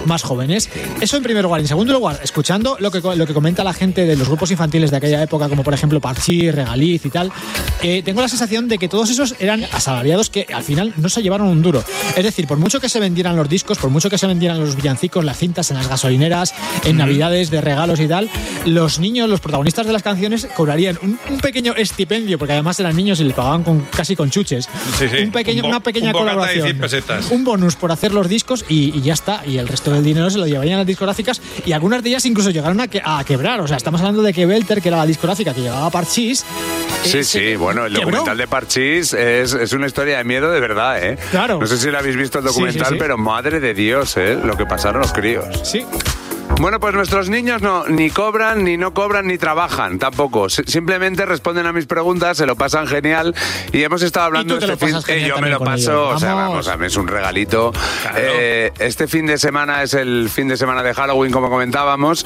más jóvenes. Eso en primer lugar. En segundo lugar, escuchando lo que comenta la gente de los grupos infantiles de aquella época, como por ejemplo Parchís, Regaliz y tal, tengo la sensación de que todos esos eran asalariados que al final no se llevaron un duro. Es decir, por mucho que se vendieran los discos, por mucho que se vendieran los villancicos, las cintas en las gasolineras, en navidades de regalos y tal, los niños, los protagonistas de las canciones cobrarían un pequeño estipendio, porque además eran niños y le pagaban casi con chuches. Sí. Una pequeña colaboración. De 100 pesetas. Un bonus por hacer los discos y ya está. Y el resto del dinero se lo llevarían a las discográficas y algunas de ellas incluso llegaron a quebrar. O sea, estamos hablando de que Belter, que era la discográfica que llevaba a Parchís. Sí, bueno, el documental de Parchís es una historia de miedo de verdad, ¿eh? Claro. No sé si lo habéis visto el documental, sí. Pero madre de Dios, lo que pasaron los críos. Sí. Bueno, pues nuestros niños ni cobran, ni no cobran, ni trabajan tampoco. Simplemente responden a mis preguntas, se lo pasan genial y hemos estado hablando este fin. Yo me lo paso, o sea, vamos, a mí es un regalito. Claro. Este fin de semana es el fin de semana de Halloween, como comentábamos,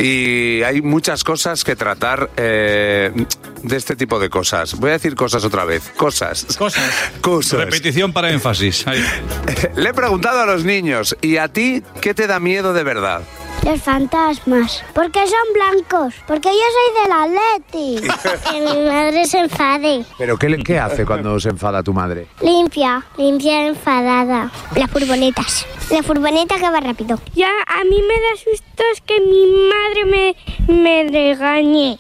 y hay muchas cosas que tratar de este tipo de cosas. Voy a decir cosas otra vez. Cosas. Repetición para énfasis. Ahí. Le he preguntado a los niños, ¿y a ti qué te da miedo de verdad? Los fantasmas. Porque son blancos. Porque yo soy del Atleti. Que mi madre se enfade. ¿Pero qué hace cuando se enfada tu madre? Limpia enfadada. Las furgonetas. La furgoneta que va rápido. Ya, a mí me da sustos que mi madre me regañe.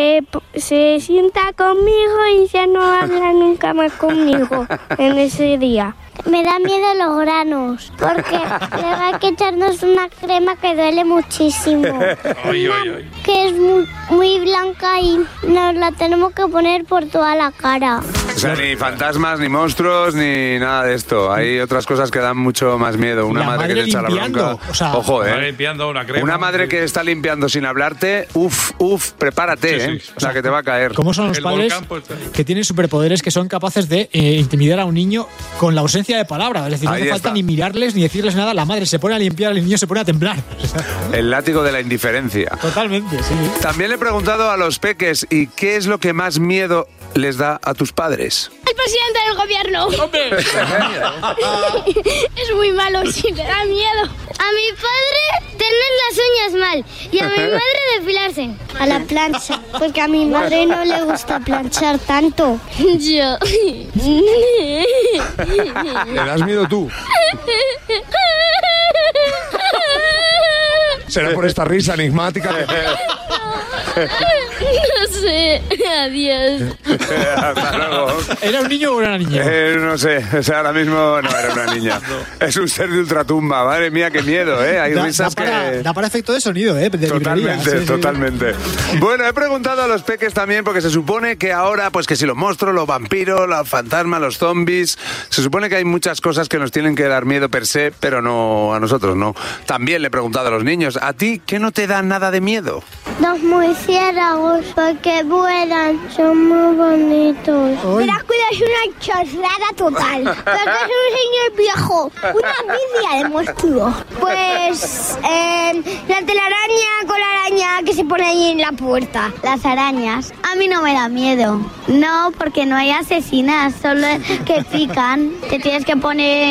Se sienta conmigo y ya no habla nunca más conmigo en ese día. Me da miedo los granos, porque luego hay que echarnos una crema que duele muchísimo. Que es muy blanca y nos la tenemos que poner por toda la cara. O sea, ni fantasmas, ni monstruos, ni nada de esto. Hay otras cosas que dan mucho más miedo. Una madre que te echa la bronca. O sea, ojo, limpiando una crema. Una madre que está limpiando sin hablarte, prepárate, Sí. O sea, que te va a caer. ¿Cómo son los padres que tienen superpoderes que son capaces de intimidar a un niño con la ausencia de palabra? Es decir, no hace falta ni mirarles ni decirles nada. La madre se pone a limpiar, el niño se pone a temblar. El látigo de la indiferencia. Totalmente, sí. También le he preguntado a los peques, ¿y qué es lo que más miedo les da a tus padres? El presidente del gobierno. ¡Hombre! Es muy malo, sí, me da miedo. A mi padre tener las uñas mal y a mi madre depilarse. A la plancha, porque a mi madre no le gusta planchar tanto. Yo. ¿Le das miedo tú? Será por esta risa enigmática. No sé. Adiós. Hasta luego. ¿Era un niño o era una niña? No sé, o sea, ahora mismo no era una niña. Es un ser de ultratumba, madre mía, qué miedo, Hay risas Da para efecto de sonido, Totalmente. Bueno, he preguntado a los peques también, porque se supone que ahora, pues que si los monstruos, los vampiros, los fantasmas, los zombies, se supone que hay muchas cosas que nos tienen que dar miedo per se, pero no a nosotros, no. También le he preguntado a los niños, ¿a ti qué no te da nada de miedo? Los murciélagos, porque vuelan, son muy bonitos. Drácula es una chorrada total. Porque es un señor viejo, Una envidia de monstruo. Pues la telaraña con la araña que se pone ahí en la puerta. Las arañas. A mí no me da miedo. No, porque no hay asesinas, solo que pican. Te tienes que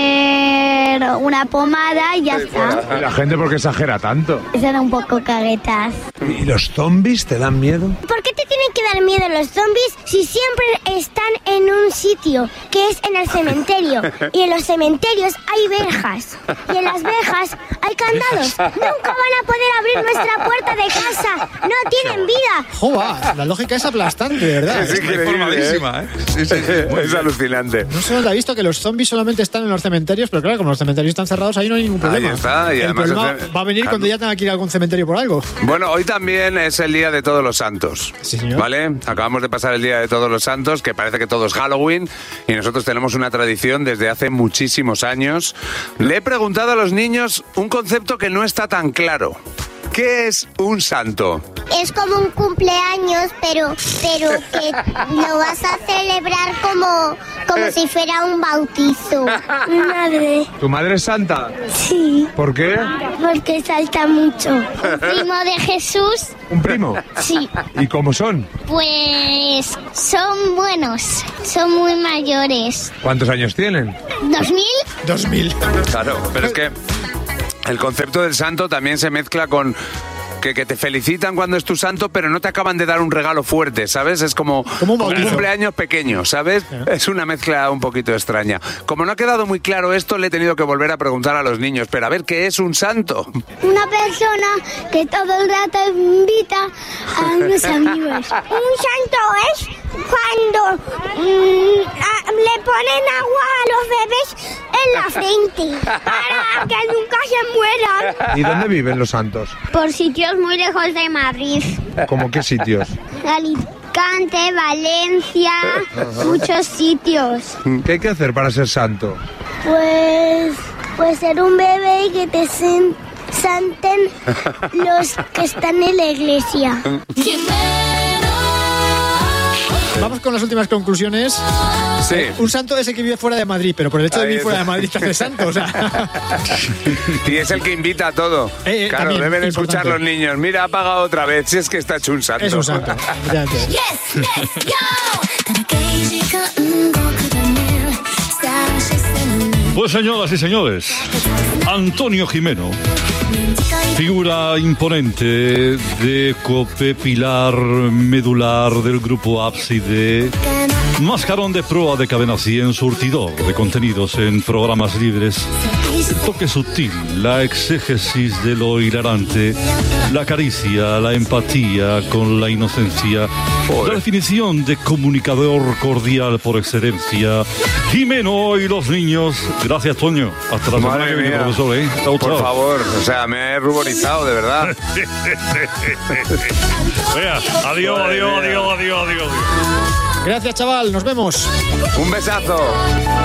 poner una pomada y ya está. ¿Y la gente por qué exagera tanto? Son un poco caguetas. ¿Y los zombies te dan miedo? ¿Por qué te tienen que dar miedo los zombies si siempre están en un sitio, que es en el cementerio? Y en los cementerios hay verjas. Y en las verjas hay candados. Nunca van a poder abrir nuestra puerta de casa. No tienen vida. ¡Joder! La lógica es aplastante, ¿verdad? Es increíble, informadísima, Sí, es alucinante. No se nos ha visto que los zombies solamente están en los cementerios, pero claro, como los cementerios están cerrados, ahí no hay ningún problema. Ahí está, y el además problema va a venir cuando ya tenga que ir a algún cementerio por algo. Bueno, hoy también es el Día de Todos los Santos. Sí, señor. ¿Vale? Acabamos de pasar el Día de Todos los Santos, que parece que todo es Halloween, y nosotros tenemos una tradición desde hace muchísimos años. Le he preguntado a los niños un concepto que no está tan claro. ¿Qué es un santo? Es como un cumpleaños, pero que lo vas a celebrar como si fuera un bautizo. Mi madre. ¿Tu madre es santa? Sí. ¿Por qué? Porque salta mucho. Primo de Jesús. ¿Un primo? Sí. ¿Y cómo son? Pues son buenos, son muy mayores. ¿Cuántos años tienen? 2000. 2000. Claro, pero es que el concepto del santo también se mezcla con que te felicitan cuando es tu santo, pero no te acaban de dar un regalo fuerte, ¿sabes? Es como un bautizo. cumpleaños pequeño, ¿sabes? Es una mezcla un poquito extraña. Como no ha quedado muy claro esto, le he tenido que volver a preguntar a los niños, pero a ver, ¿qué es un santo? Una persona que todo el rato invita a unos amigos. Un santo es cuando le ponen agua a los bebés en la frente para que nunca se mueran. ¿Y dónde viven los santos? Por sitios muy lejos de Madrid. ¿Cómo qué sitios? Alicante, Valencia, muchos sitios. ¿Qué hay que hacer para ser santo? Pues ser un bebé y que te santen los que están en la iglesia. Vamos con las últimas conclusiones. Sí. Un santo es el que vive fuera de Madrid, pero por el hecho de vivir fuera de Madrid te hace santo, o sea. Y es el que invita a todo. Claro, también, deben escuchar importante. los niños. Mira, ha pagado otra vez, si es que está hecho un santo. Es un santo. Efectivamente. Pues señoras y señores, Antonio Gimeno, figura imponente de cope pilar medular del grupo Ábside, mascarón de proa de Cadena 100, surtidor de contenidos en programas libres, el toque sutil, la exégesis de lo hilarante, la caricia, la empatía con la inocencia, la definición de comunicador cordial por excelencia, Gimeno y los niños. Gracias, Toño. Hasta la semana que viene, profesor. Chao, Por chao. favor, o sea, me he ruborizado, de verdad. Vea, adiós. Gracias, chaval. Nos vemos. Un besazo.